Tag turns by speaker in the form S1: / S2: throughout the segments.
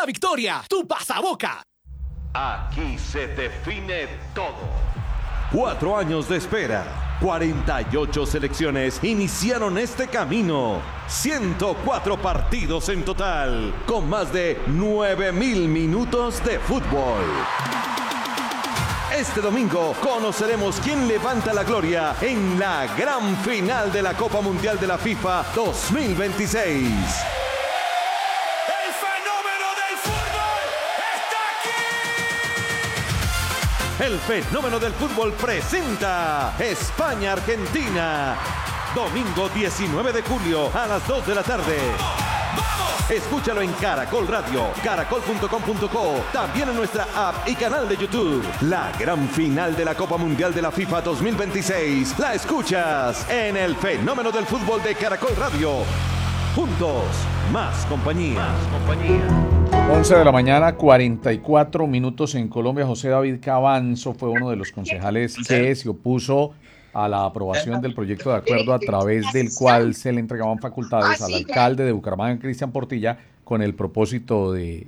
S1: la victoria, tu pasaboca.
S2: Aquí se define todo.
S3: 4 años de espera, 48 selecciones iniciaron este camino, 104 partidos en total, con más de 9.000 minutos de fútbol. Este domingo conoceremos quién levanta la gloria en la gran final de la Copa Mundial de la FIFA 2026. El fenómeno del fútbol presenta España-Argentina. Domingo 19 de julio a las 2 de la tarde. Escúchalo en Caracol Radio, caracol.com.co, también en nuestra app y canal de YouTube. La gran final de la Copa Mundial de la FIFA 2026 la escuchas en el fenómeno del fútbol de Caracol Radio. Juntos, más compañía.
S4: 11 de la mañana, 44 minutos en Colombia. José David Cabanzo fue uno de los concejales que se opuso a la aprobación del proyecto de acuerdo a través del cual se le entregaban facultades al alcalde de Bucaramanga, Cristian Portilla, con el propósito de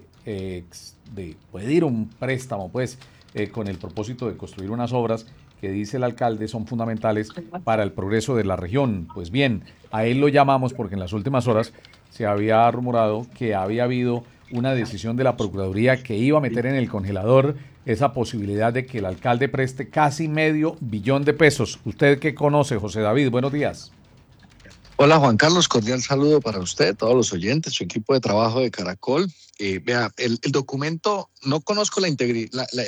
S4: pedir un préstamo, con el propósito de construir unas obras que dice el alcalde son fundamentales para el progreso de la región. Pues bien, a él lo llamamos porque en las últimas horas se había rumorado que había habido una decisión de la Procuraduría que iba a meter en el congelador esa posibilidad de que el alcalde preste casi $500 millones de pesos. ¿Usted qué conoce, José David? Buenos días.
S5: Hola Juan Carlos, cordial saludo para usted, todos los oyentes, su equipo de trabajo de Caracol. Vea, el documento, no conozco el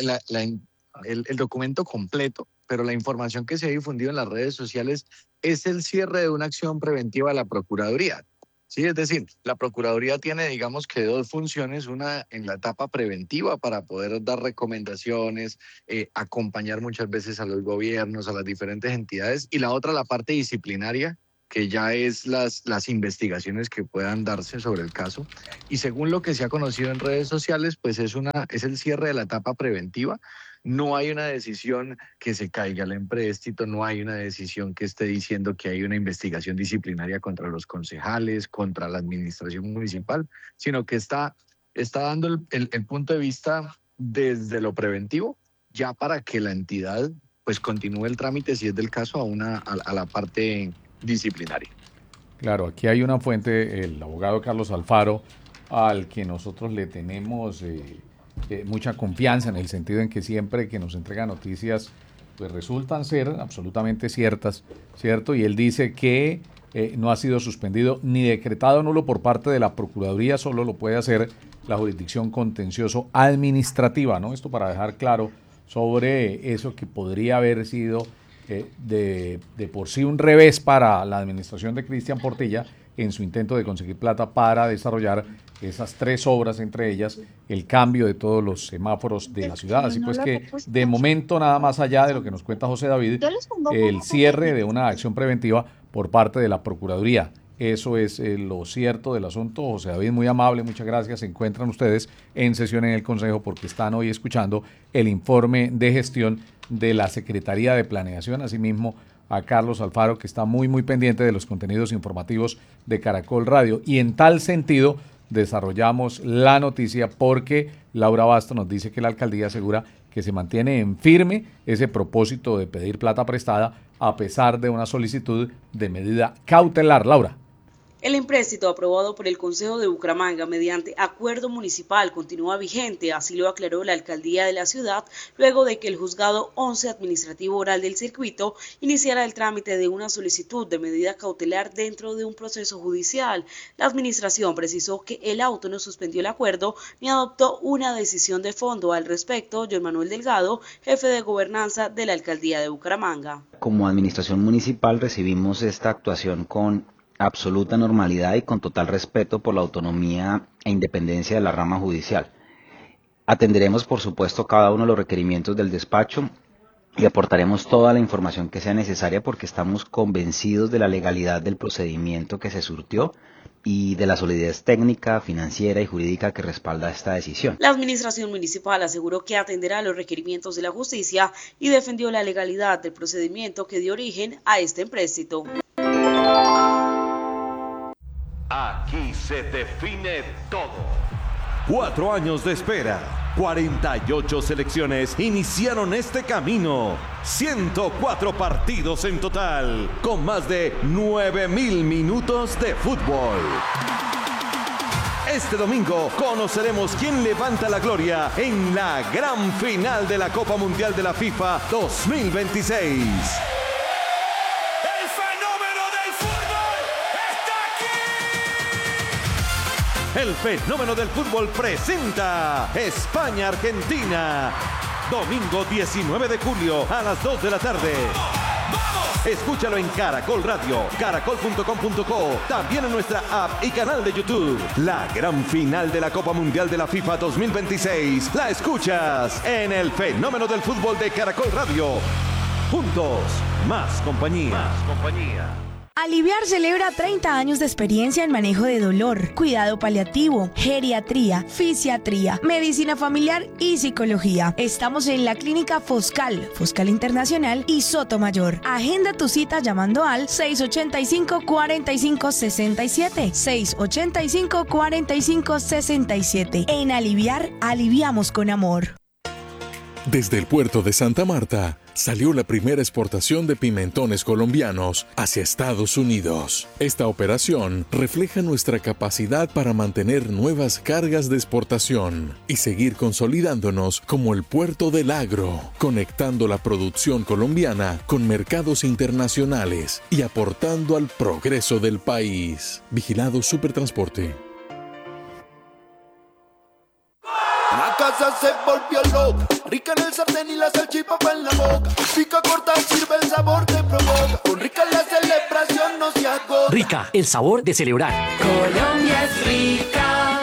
S5: documento completo, pero la información que se ha difundido en las redes sociales es el cierre de una acción preventiva de la Procuraduría. Sí, es decir, la Procuraduría tiene, digamos que 2 funciones, una en la etapa preventiva para poder dar recomendaciones, acompañar muchas veces a los gobiernos, a las diferentes entidades, y la otra la parte disciplinaria, que ya es las investigaciones que puedan darse sobre el caso. Y según lo que se ha conocido en redes sociales, pues es el cierre de la etapa preventiva. No hay una decisión que se caiga el empréstito, no hay una decisión que esté diciendo que hay una investigación disciplinaria contra los concejales, contra la administración municipal, sino que está dando el punto de vista desde lo preventivo, ya para que la entidad pues continúe el trámite, si es del caso, a la parte disciplinaria.
S4: Claro, aquí hay una fuente, el abogado Carlos Alfaro, al que nosotros le tenemos mucha confianza, en el sentido en que siempre que nos entrega noticias pues resultan ser absolutamente ciertas, ¿cierto? Y él dice que no ha sido suspendido ni decretado nulo por parte de la Procuraduría, solo lo puede hacer la jurisdicción contencioso administrativa, ¿no? Esto para dejar claro sobre eso que podría haber sido de por sí un revés para la administración de Cristian Portilla en su intento de conseguir plata para desarrollar esas 3 obras, entre ellas el cambio de todos los semáforos de la ciudad. Así pues que de momento, nada más allá de lo que nos cuenta José David, el cierre de una acción preventiva por parte de la Procuraduría. Eso es lo cierto del asunto. José David, muy amable, muchas gracias. Se encuentran ustedes en sesión en el Consejo porque están hoy escuchando el informe de gestión de la Secretaría de Planeación, asimismo a Carlos Alfaro, que está muy pendiente de los contenidos informativos de Caracol Radio. Y en tal sentido desarrollamos la noticia porque Laura Basto nos dice que la alcaldía asegura que se mantiene en firme ese propósito de pedir plata prestada a pesar de una solicitud de medida cautelar. Laura.
S6: El empréstito aprobado por el Consejo de Bucaramanga mediante acuerdo municipal continúa vigente, así lo aclaró la alcaldía de la ciudad, luego de que el juzgado 11 administrativo oral del circuito iniciara el trámite de una solicitud de medida cautelar dentro de un proceso judicial. La administración precisó que el auto no suspendió el acuerdo ni adoptó una decisión de fondo al respecto. John Manuel Delgado, jefe de gobernanza de la alcaldía de Bucaramanga.
S7: Como administración municipal recibimos esta actuación con absoluta normalidad y con total respeto por la autonomía e independencia de la rama judicial. Atenderemos, por supuesto, cada uno de los requerimientos del despacho y aportaremos toda la información que sea necesaria porque estamos convencidos de la legalidad del procedimiento que se surtió y de la solidez técnica, financiera y jurídica que respalda esta decisión.
S6: La administración municipal aseguró que atenderá los requerimientos de la justicia y defendió la legalidad del procedimiento que dio origen a este empréstito.
S2: Aquí se define todo.
S3: 4 años de espera, 48 selecciones iniciaron este camino, 104 partidos en total, con más de 9.000 minutos de fútbol. Este domingo conoceremos quién levanta la gloria en la gran final de la Copa Mundial de la FIFA 2026. El fenómeno del fútbol presenta España-Argentina. Domingo 19 de julio a las 2 de la tarde. Escúchalo en Caracol Radio, caracol.com.co, también en nuestra app y canal de YouTube. La gran final de la Copa Mundial de la FIFA 2026 la escuchas en el fenómeno del fútbol de Caracol Radio. Juntos, más compañía.
S8: Aliviar celebra 30 años de experiencia en manejo de dolor, cuidado paliativo, geriatría, fisiatría, medicina familiar y psicología. Estamos en la clínica Foscal Internacional y Sotomayor. Agenda tu cita llamando al 685-4567. 685-4567. En Aliviar, aliviamos con amor.
S9: Desde el puerto de Santa Marta salió la primera exportación de pimentones colombianos hacia Estados Unidos. Esta operación refleja nuestra capacidad para mantener nuevas cargas de exportación y seguir consolidándonos como el puerto del agro, conectando la producción colombiana con mercados internacionales y aportando al progreso del país. Vigilado Supertransporte.
S10: La casa se volvió loca, rica en el sartén y la salchipapa en la boca. Pica corta, sirve el sabor que provoca. Con Rica la celebración no se agota.
S1: Rica, el sabor de celebrar.
S11: Colombia es rica.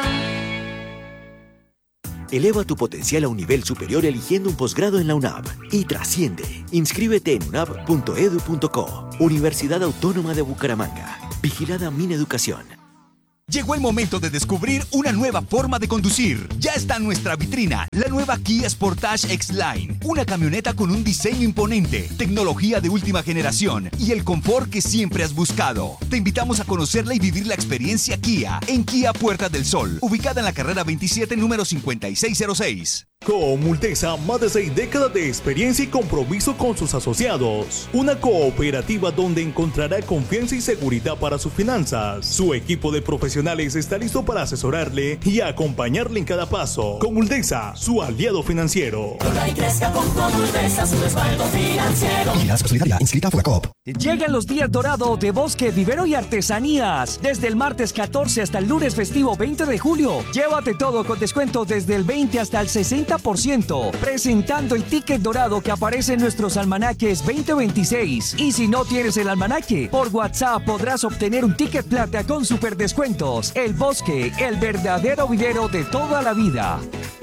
S1: Eleva tu potencial a un nivel superior eligiendo un posgrado en la UNAV y trasciende. Inscríbete en unav.edu.co. Universidad Autónoma de Bucaramanga. Vigilada Mineducación.
S12: Llegó el momento de descubrir una nueva forma de conducir. Ya está en nuestra vitrina la nueva Kia Sportage X-Line. Una camioneta con un diseño imponente, tecnología de última generación y el confort que siempre has buscado. Te invitamos a conocerla y vivir la experiencia Kia en Kia Puerta del Sol, ubicada en la carrera 27, número 5606.
S13: Comultesa, más de 6 décadas de experiencia y compromiso con sus asociados. Una cooperativa donde encontrará confianza y seguridad para sus finanzas. Su equipo de profesionales está listo para asesorarle y acompañarle en cada paso. Comultesa, su aliado financiero.
S11: Y crezca con Comultesa, su respaldo financiero.
S14: Y la solidaria inscrita a Fugacop.
S15: Llegan los días dorados de Bosque, Vivero y Artesanías. Desde el martes 14 hasta el lunes festivo 20 de julio. Llévate todo con descuento desde el 20 hasta el 60%. Presentando el ticket dorado que aparece en nuestros almanaques 2026. Y si no tienes el almanaque, por WhatsApp podrás obtener un ticket plata con super descuentos. El Bosque, el verdadero vivero de toda la vida.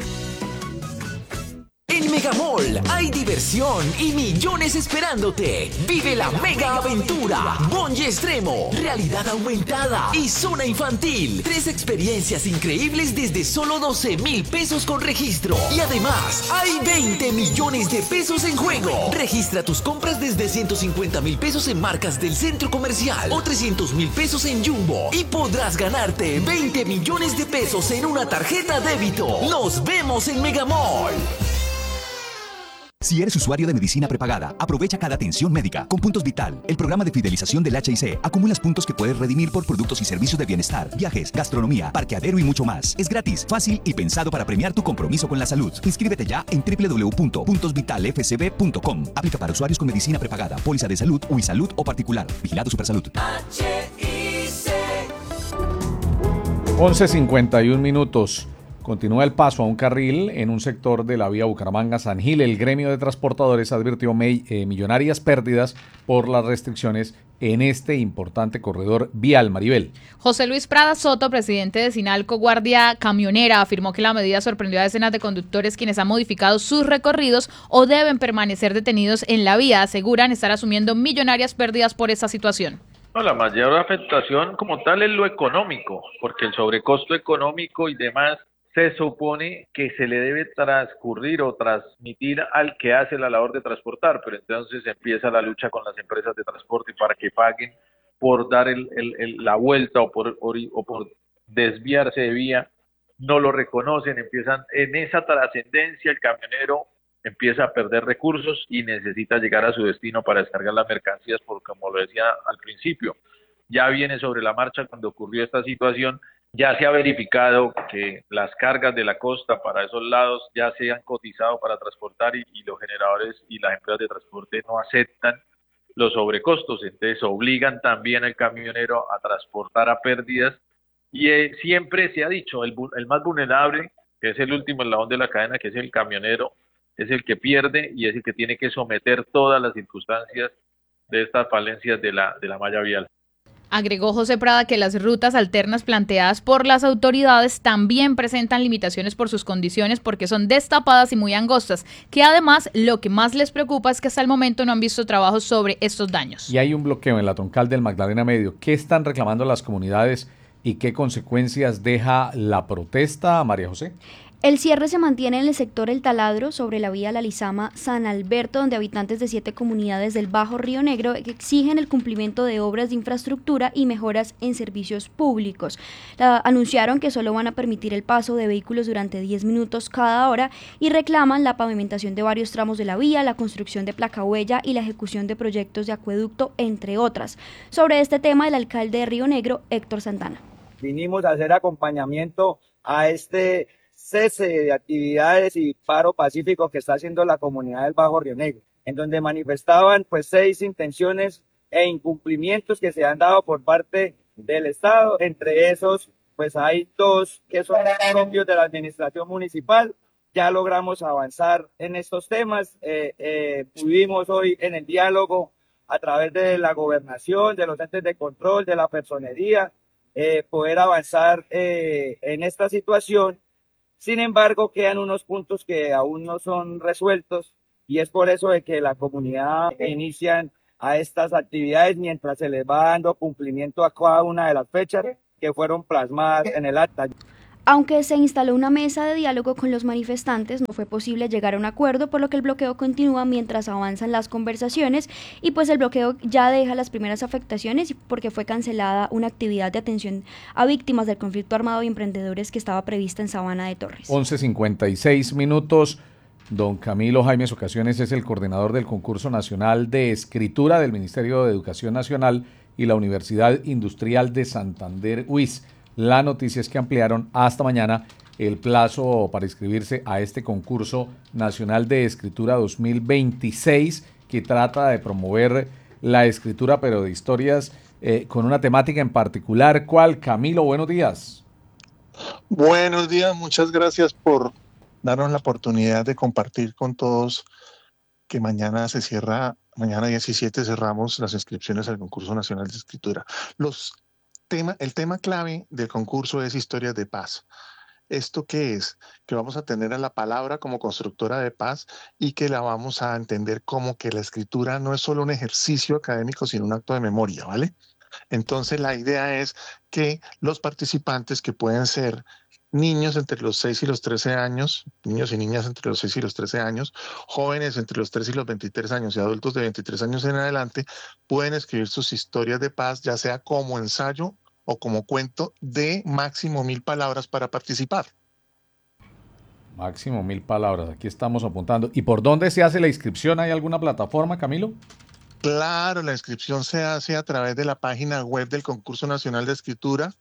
S16: En Megamall hay diversión y millones esperándote. Vive la mega aventura. Bungee extremo, realidad aumentada y zona infantil. 3 experiencias increíbles desde solo 12,000 pesos con registro. Y además, hay 20 millones de pesos en juego. Registra tus compras desde 150,000 pesos en marcas del centro comercial o 300,000 pesos en Jumbo. Y podrás ganarte 20 millones de pesos en una tarjeta débito. Nos vemos en Megamall.
S12: Si eres usuario de medicina prepagada, aprovecha cada atención médica. Con Puntos Vital, el programa de fidelización del HIC, acumulas puntos que puedes redimir por productos y servicios de bienestar, viajes, gastronomía, parqueadero y mucho más. Es gratis, fácil y pensado para premiar tu compromiso con la salud. Inscríbete ya en www.puntosvitalfcb.com. Aplica para usuarios con medicina prepagada, póliza de salud, Uisalud o particular. Vigilado Supersalud.
S4: 11:51 minutos. Continúa el paso a un carril en un sector de la vía Bucaramanga-San Gil. El gremio de transportadores advirtió millonarias pérdidas por las restricciones en este importante corredor vial. Maribel.
S17: José Luis Prada Soto, presidente de Sinalco Guardia Camionera, afirmó que la medida sorprendió a decenas de conductores quienes han modificado sus recorridos o deben permanecer detenidos en la vía. Aseguran estar asumiendo millonarias pérdidas por esta situación.
S18: No, la mayor afectación como tal es lo económico, porque el sobrecosto económico y demás se supone que se le debe transcurrir o transmitir al que hace la labor de transportar, pero entonces empieza la lucha con las empresas de transporte para que paguen por dar la vuelta o por desviarse de vía no lo reconocen, empiezan en esa trascendencia, el camionero empieza a perder recursos y necesita llegar a su destino para descargar las mercancías, porque como lo decía al principio, ya viene sobre la marcha cuando ocurrió esta situación, ya se ha verificado que las cargas de la costa para esos lados ya se han cotizado para transportar y los generadores y las empresas de transporte no aceptan los sobrecostos, entonces obligan también al camionero a transportar a pérdidas y siempre se ha dicho, el más vulnerable, que es el último eslabón de la cadena, que es el camionero, es el que pierde y es el que tiene que someter todas las circunstancias de estas falencias de la malla vial.
S17: Agregó José Prada que las rutas alternas planteadas por las autoridades también presentan limitaciones por sus condiciones porque son destapadas y muy angostas, que además lo que más les preocupa es que hasta el momento no han visto trabajos sobre estos daños.
S4: Y hay un bloqueo en la troncal del Magdalena Medio. ¿Qué están reclamando las comunidades y qué consecuencias deja la protesta, María José?
S14: El cierre se mantiene en el sector El Taladro, sobre la vía La Lizama-San Alberto, donde habitantes de 7 comunidades del Bajo Río Negro exigen el cumplimiento de obras de infraestructura y mejoras en servicios públicos. Anunciaron que solo van a permitir el paso de vehículos durante 10 minutos cada hora y reclaman la pavimentación de varios tramos de la vía, la construcción de placahuella y la ejecución de proyectos de acueducto, entre otras. Sobre este tema, el alcalde de Río Negro, Héctor Santana.
S19: Vinimos a hacer acompañamiento a este cese de actividades y paro pacífico que está haciendo la comunidad del Bajo Río Negro, en donde manifestaban 6 intenciones e incumplimientos que se han dado por parte del Estado. Entre esos hay 2 que son propios de la administración municipal. Ya logramos avanzar en estos temas, pudimos hoy en el diálogo a través de la gobernación, de los entes de control, de la personería, poder avanzar en esta situación. Sin embargo, quedan unos puntos que aún no son resueltos y es por eso de que la comunidad inician a estas actividades mientras se les va dando cumplimiento a cada una de las fechas que fueron plasmadas en el acta.
S14: Aunque se instaló una mesa de diálogo con los manifestantes, no fue posible llegar a un acuerdo, por lo que el bloqueo continúa mientras avanzan las conversaciones y el bloqueo ya deja las primeras afectaciones porque fue cancelada una actividad de atención a víctimas del conflicto armado y emprendedores que estaba prevista en Sabana de Torres.
S4: 11:56 minutos. Don Camilo Jaimes Ocasiones es el coordinador del Concurso Nacional de Escritura del Ministerio de Educación Nacional y la Universidad Industrial de Santander, UIS. La noticia es que ampliaron hasta mañana el plazo para inscribirse a este concurso nacional de escritura 2026 que trata de promover la escritura pero de historias con una temática en particular. ¿Cuál? Camilo, buenos días.
S20: Buenos días, muchas gracias por darnos la oportunidad de compartir con todos que mañana se cierra, mañana 17 cerramos las inscripciones al concurso nacional de escritura. El tema clave del concurso es historias de paz. ¿Esto qué es? Que vamos a tener a la palabra como constructora de paz y que la vamos a entender como que la escritura no es solo un ejercicio académico, sino un acto de memoria, ¿vale? Entonces la idea es que los participantes, que pueden ser niños entre los 6 y los 13 años, niños y niñas entre los 6 y los 13 años, jóvenes entre los 3 y los 23 años y adultos de 23 años en adelante, pueden escribir sus historias de paz, ya sea como ensayo o como cuento, de máximo 1000 palabras para participar.
S4: Máximo 1000 palabras, aquí estamos apuntando. ¿Y por dónde se hace la inscripción? ¿Hay alguna plataforma, Camilo?
S20: Claro, la inscripción se hace a través de la página web del Concurso Nacional de Escritura,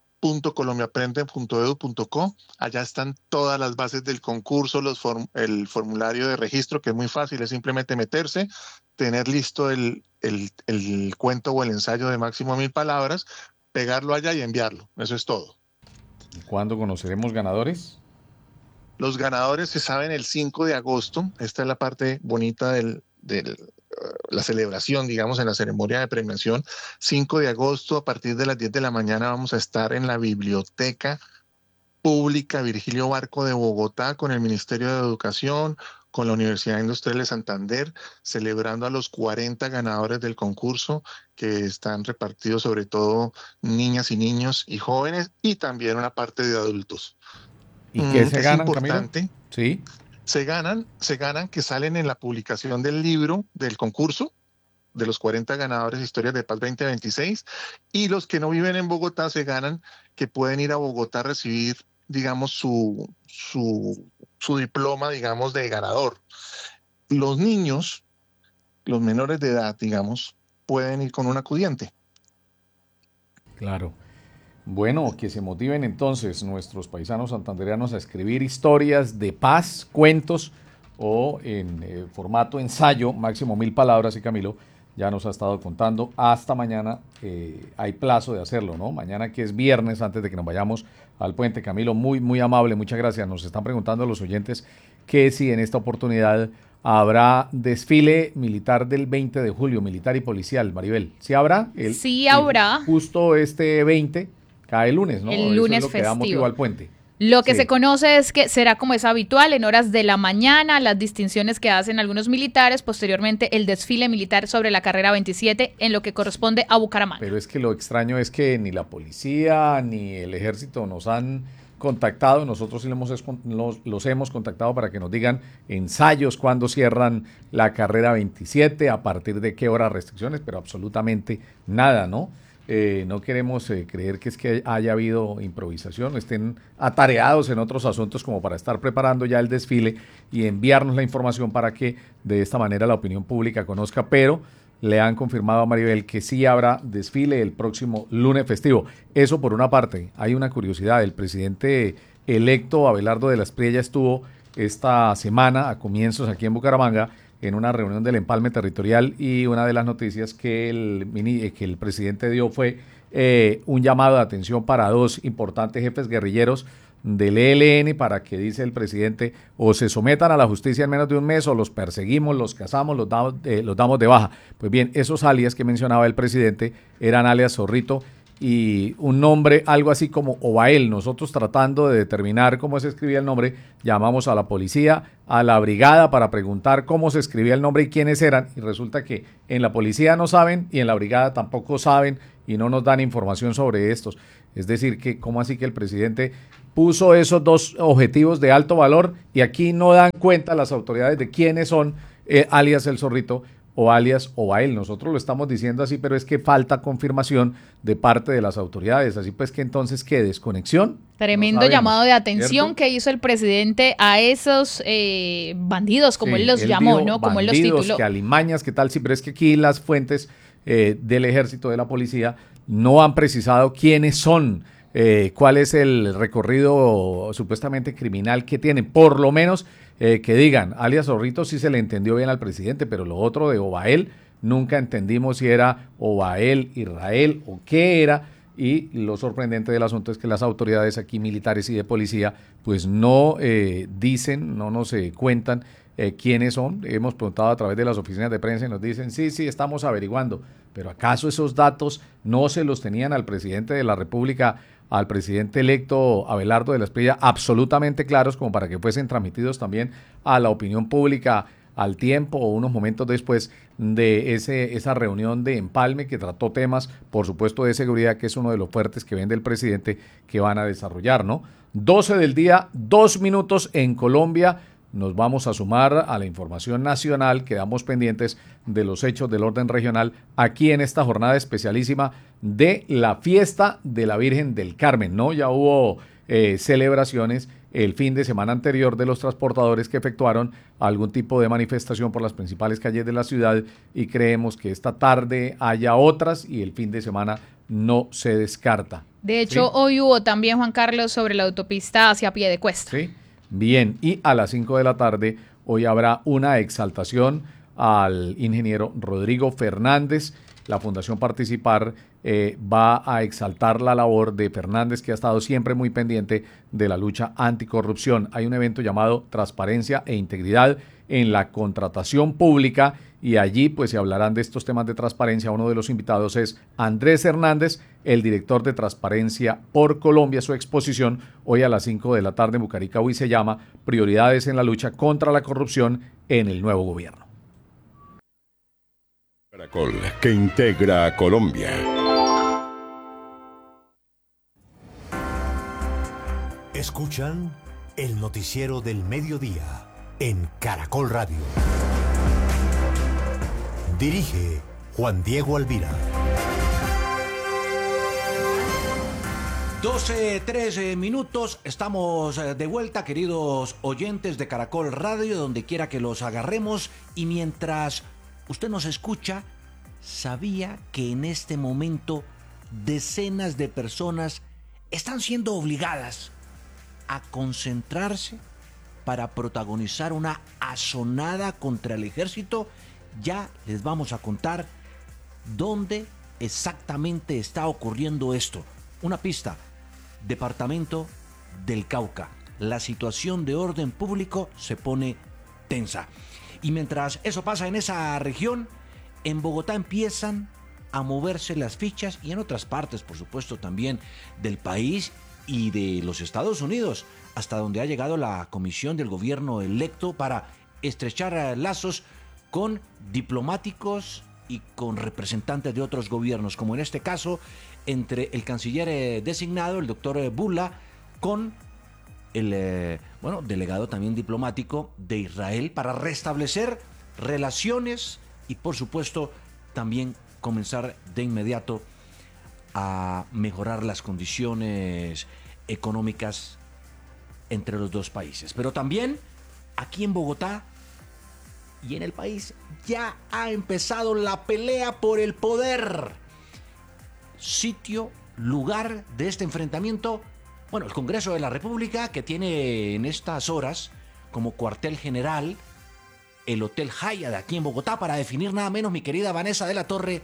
S20: .colombiaprende.edu.co. Allá están todas las bases del concurso, el formulario de registro, que es muy fácil, es simplemente meterse, tener listo el cuento o el ensayo de máximo 1000 palabras, pegarlo allá y enviarlo. Eso es todo.
S4: ¿Y cuándo conoceremos ganadores?
S20: Los ganadores se saben el 5 de agosto. Esta es la parte bonita de la celebración, digamos, en la ceremonia de premiación. 5 de agosto, a partir de las 10 de la mañana, vamos a estar en la Biblioteca Pública Virgilio Barco de Bogotá con el Ministerio de Educación, con la Universidad Industrial de Santander, celebrando a los 40 ganadores del concurso, que están repartidos sobre todo niñas y niños y jóvenes, y también una parte de adultos.
S4: ¿Y qué se ganan,
S20: importante,
S4: Camilo? Sí.
S20: Se ganan que salen en la publicación del libro del concurso, de los 40 ganadores Historias de Paz 2026, y los que no viven en Bogotá se ganan que pueden ir a Bogotá a recibir digamos, su diploma, digamos, de ganador. Los niños, los menores de edad, digamos, pueden ir con un acudiente.
S4: Claro. Bueno, que se motiven entonces nuestros paisanos santandereanos a escribir historias de paz, cuentos o en formato ensayo, máximo 1000 palabras, y Camilo ya nos ha estado contando. Hasta mañana hay plazo de hacerlo, ¿no? Mañana, que es viernes, antes de que nos vayamos al puente. Camilo, muy, muy amable, muchas gracias. Nos están preguntando los oyentes que si en esta oportunidad habrá desfile militar del 20 de julio, militar y policial. Maribel, ¿sí habrá?
S17: Sí habrá.
S4: Justo este 20 cae el lunes, ¿no?
S17: El lunes
S4: eso es lo que da motivo al puente.
S17: Lo que se conoce es que será, como es habitual, en horas de la mañana, las distinciones que hacen algunos militares, posteriormente el desfile militar sobre la carrera 27 en lo que corresponde a Bucaramanga.
S4: Pero es que lo extraño es que ni la policía ni el ejército nos han contactado. Nosotros sí los hemos contactado para que nos digan ensayos, cuándo cierran la carrera 27, a partir de qué hora, restricciones, pero absolutamente nada, ¿no? No queremos creer que es que haya habido improvisación, estén atareados en otros asuntos como para estar preparando ya el desfile y enviarnos la información para que de esta manera la opinión pública conozca, pero le han confirmado a Maribel que sí habrá desfile el próximo lunes festivo. Eso por una parte. Hay una curiosidad, el presidente electo Abelardo de la Espriella estuvo esta semana a comienzos aquí en Bucaramanga en una reunión del empalme territorial, y una de las noticias que el presidente dio fue un llamado de atención para dos importantes jefes guerrilleros del ELN para que, dice el presidente, o se sometan a la justicia en menos de un mes o los perseguimos, los cazamos, los damos de baja. Pues bien, esos alias que mencionaba el presidente eran alias Zorrito y un nombre algo así como Ovael. Nosotros, tratando de determinar cómo se escribía el nombre, llamamos a la policía, a la brigada, para preguntar cómo se escribía el nombre y quiénes eran, y resulta que en la policía no saben y en la brigada tampoco saben y no nos dan información sobre estos. Es decir, que cómo así que el presidente puso esos dos objetivos de alto valor y aquí no dan cuenta las autoridades de quiénes son alias el Zorrito o alias Ovael. Nosotros lo estamos diciendo así, pero es que falta confirmación de parte de las autoridades. Así pues que entonces, ¿qué desconexión?
S17: Tremendo
S4: no sabemos,
S17: llamado de atención, ¿cierto?, que hizo el presidente a esos bandidos, como él los llamó, ¿no? Como él los tituló.
S4: Que alimañas, ¿qué tal? Sí, pero es que aquí las fuentes del ejército, de la policía, no han precisado quiénes son, cuál es el recorrido supuestamente criminal que tienen. Por lo menos que digan, alias Zorrito sí se le entendió bien al presidente, pero lo otro de Ovael, nunca entendimos si era Ovael, Israel o qué era. Y lo sorprendente del asunto es que las autoridades aquí, militares y de policía, pues no dicen, no nos cuentan quiénes son. Hemos preguntado a través de las oficinas de prensa y nos dicen, sí, estamos averiguando. Pero ¿acaso esos datos no se los tenían al presidente de la República, al presidente electo Abelardo de la Espriella, absolutamente claros, como para que fuesen transmitidos también a la opinión pública al tiempo o unos momentos después de esa reunión de empalme que trató temas, por supuesto, de seguridad, que es uno de los fuertes que vende el presidente, que van a desarrollar, ¿no? 12 del día, 2 minutos en Colombia. Nos vamos a sumar a la información nacional. Quedamos pendientes de los hechos del orden regional aquí en esta jornada especialísima de la fiesta de la Virgen del Carmen, ¿no? Ya hubo celebraciones el fin de semana anterior de los transportadores que efectuaron algún tipo de manifestación por las principales calles de la ciudad, y creemos que esta tarde haya otras y el fin de semana no se descarta.
S17: De hecho, ¿sí? Hoy hubo también, Juan Carlos, sobre la autopista hacia Piedecuesta.
S4: Sí. Bien, y a las 5 de la tarde hoy habrá una exaltación al ingeniero Rodrigo Fernández. La Fundación Participar va a exaltar la labor de Fernández, que ha estado siempre muy pendiente de la lucha anticorrupción. Hay un evento llamado Transparencia e Integridad en la Contratación Pública, y allí pues se hablarán de estos temas de transparencia. Uno de los invitados es Andrés Hernández, el director de Transparencia por Colombia. Su exposición hoy a las 5 de la tarde en Bucaramanga se llama Prioridades en la lucha contra la corrupción en el nuevo gobierno.
S21: Caracol, que integra a Colombia.
S22: Escuchan el noticiero del mediodía en Caracol Radio. Dirige Juan Diego Alvira.
S5: 12:03 minutos, estamos de vuelta, queridos oyentes de Caracol Radio, donde quiera que los agarremos. Y mientras usted nos escucha, ¿sabía que en este momento decenas de personas están siendo obligadas a concentrarse para protagonizar una asonada contra el ejército? Ya les vamos a contar dónde exactamente está ocurriendo esto. Una pista: Departamento del Cauca. La situación de orden público se pone tensa. Y mientras eso pasa en esa región, en Bogotá empiezan a moverse las fichas, y en otras partes, por supuesto, también del país y de los Estados Unidos, hasta donde ha llegado la comisión del gobierno electo para estrechar lazos con diplomáticos y con representantes de otros gobiernos, como en este caso entre el canciller designado, el doctor Bula, con el delegado también diplomático de Israel, para restablecer relaciones y, por supuesto, también comenzar de inmediato a mejorar las condiciones económicas entre los dos países. Pero también aquí en Bogotá y en el país ya ha empezado la pelea por el poder. Sitio, lugar de este enfrentamiento, el Congreso de la República, que tiene en estas horas como cuartel general el Hotel Hyatt de aquí en Bogotá, para definir nada menos, mi querida Vanessa de la Torre,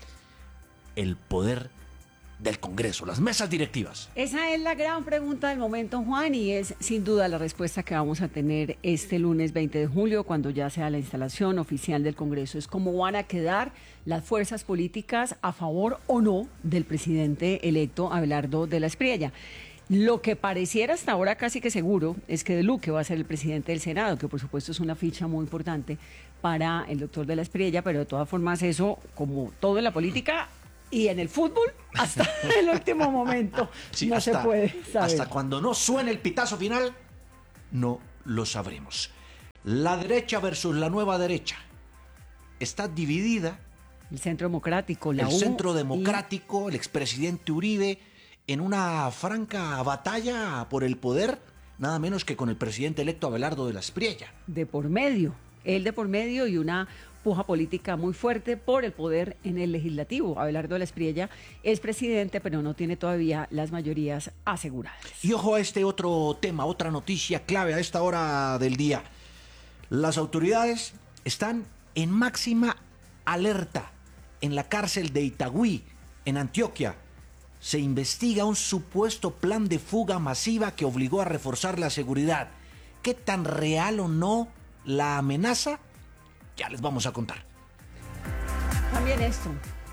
S5: el poder del Congreso, las mesas directivas.
S7: Esa es la gran pregunta del momento, Juan, y es sin duda la respuesta que vamos a tener este lunes 20 de julio, cuando ya sea la instalación oficial del Congreso. Es cómo van a quedar las fuerzas políticas a favor o no del presidente electo Abelardo de la Espriella. Lo que pareciera hasta ahora casi que seguro es que De Luque va a ser el presidente del Senado, que por supuesto es una ficha muy importante para el doctor de la Espriella, pero de todas formas eso, como todo en la política y en el fútbol, hasta el último momento sí, no se puede saber.
S5: Hasta cuando no suene el pitazo final, no lo sabremos. La derecha versus la nueva derecha está dividida.
S7: El Centro Democrático, la U.
S5: El Centro Democrático, el expresidente Uribe, en una franca batalla por el poder, nada menos que con el presidente electo Abelardo de la Espriella.
S7: De por medio, él de por medio, y una puja política muy fuerte por el poder en el legislativo. Abelardo de la Espriella es presidente, pero no tiene todavía las mayorías aseguradas.
S5: Y ojo a este otro tema, otra noticia clave a esta hora del día. Las autoridades están en máxima alerta en la cárcel de Itagüí, en Antioquia. Se investiga un supuesto plan de fuga masiva que obligó a reforzar la seguridad. ¿Qué tan real o no la amenaza? Ya les vamos a contar.
S7: También esto,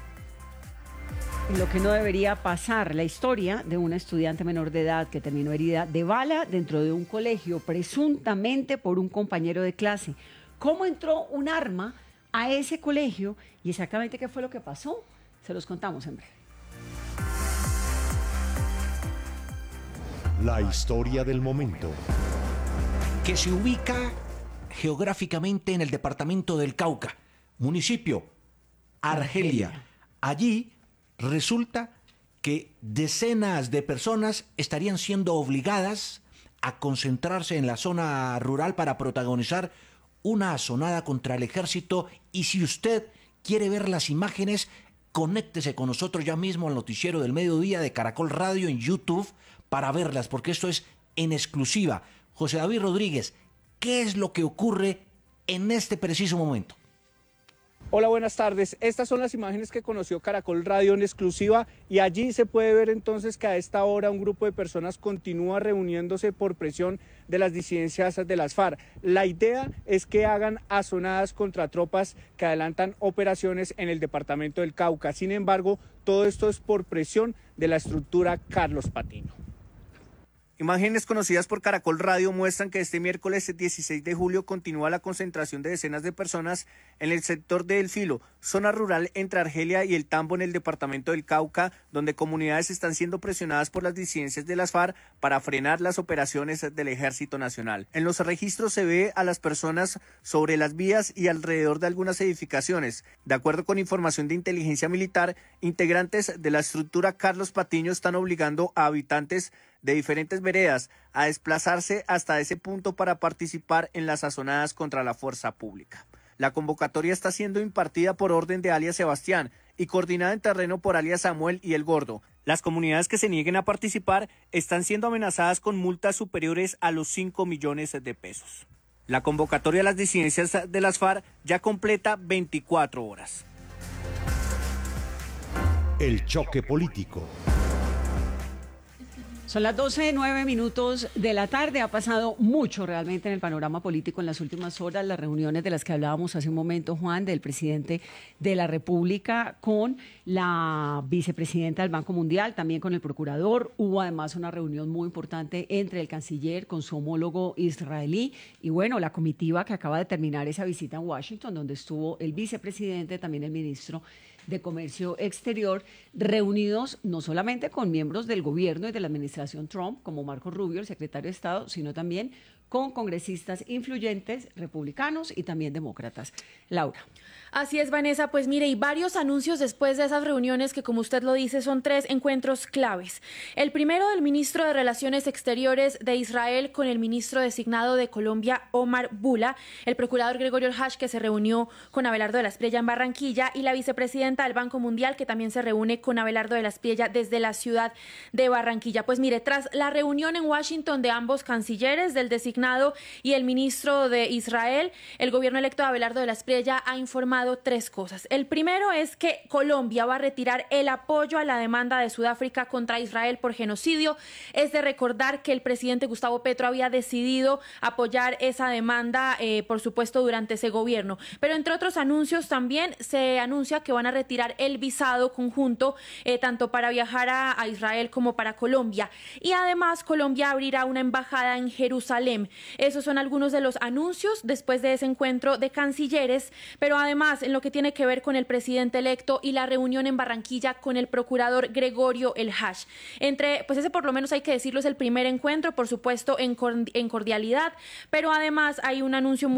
S7: lo que no debería pasar, la historia de una estudiante menor de edad que terminó herida de bala dentro de un colegio, presuntamente por un compañero de clase. ¿Cómo entró un arma a ese colegio y exactamente qué fue lo que pasó? Se los contamos en breve.
S22: La historia del momento.
S5: Que se ubica geográficamente en el departamento del Cauca, municipio Argelia. Allí resulta que decenas de personas estarían siendo obligadas a concentrarse en la zona rural para protagonizar una asonada contra el ejército. Y si usted quiere ver las imágenes, conéctese con nosotros ya mismo al noticiero del mediodía de Caracol Radio en YouTube para verlas, porque esto es en exclusiva. José David Rodríguez, ¿qué es lo que ocurre en este preciso momento?
S23: Hola, buenas tardes. Estas son las imágenes que conoció Caracol Radio en exclusiva, y allí se puede ver entonces que a esta hora un grupo de personas continúa reuniéndose por presión de las disidencias de las FARC. La idea es que hagan azonadas contra tropas que adelantan operaciones en el departamento del Cauca. Sin embargo, todo esto es por presión de la estructura Carlos Patino. Imágenes conocidas por Caracol Radio muestran que este miércoles 16 de julio continúa la concentración de decenas de personas en el sector de El Filo, zona rural entre Argelia y El Tambo en el departamento del Cauca, donde comunidades están siendo presionadas por las disidencias de las FARC para frenar las operaciones del Ejército Nacional. En los registros se ve a las personas sobre las vías y alrededor de algunas edificaciones. De acuerdo con información de inteligencia militar, integrantes de la estructura Carlos Patiño están obligando a habitantes de diferentes veredas a desplazarse hasta ese punto para participar en las sazonadas contra la fuerza pública. La convocatoria está siendo impartida por orden de alias Sebastián y coordinada en terreno por alias Samuel y El Gordo. Las comunidades que se nieguen a participar están siendo amenazadas con multas superiores a los 5 millones de pesos. La convocatoria a las disidencias de las FARC ya completa 24 horas.
S22: El choque político.
S7: Son las 12:09 de la tarde. Ha pasado mucho realmente en el panorama político en las últimas horas. Las reuniones de las que hablábamos hace un momento, Juan, del presidente de la República con la vicepresidenta del Banco Mundial, también con el procurador. Hubo además una reunión muy importante entre el canciller con su homólogo israelí y bueno, la comitiva que acaba de terminar esa visita en Washington, donde estuvo el vicepresidente, también el ministro de Comercio Exterior, reunidos no solamente con miembros del gobierno y de la administración Trump, como Marco Rubio, el secretario de Estado, sino también con congresistas influyentes, republicanos y también demócratas. Laura.
S2: Así es, Vanessa. Pues mire, y varios anuncios después de esas reuniones que, como usted lo dice, son 3 encuentros claves. El primero del ministro de Relaciones Exteriores de Israel con el ministro designado de Colombia, Omar Bula, el procurador Gregorio El Hash, que se reunió con Abelardo de la Espriella en Barranquilla, y la vicepresidenta del Banco Mundial, que también se reúne con Abelardo de la Espriella desde la ciudad de Barranquilla. Pues mire, tras la reunión en Washington de ambos cancilleres, del designado y el ministro de Israel, el gobierno electo de Abelardo de la Espriella ha informado 3 cosas. El primero es que Colombia va a retirar el apoyo a la demanda de Sudáfrica contra Israel por genocidio. Es de recordar que el presidente Gustavo Petro había decidido apoyar esa demanda, por supuesto, durante ese gobierno. Pero entre otros anuncios también se anuncia que van a retirar el visado conjunto, tanto para viajar a Israel como para Colombia. Y además Colombia abrirá una embajada en Jerusalén. Esos son algunos de los anuncios después de ese encuentro de cancilleres, pero además en lo que tiene que ver con el presidente electo y la reunión en Barranquilla con el procurador Gregorio El Hash. Pues ese, por lo menos hay que decirlo, es el primer encuentro, por supuesto en cordialidad, pero además hay un anuncio muy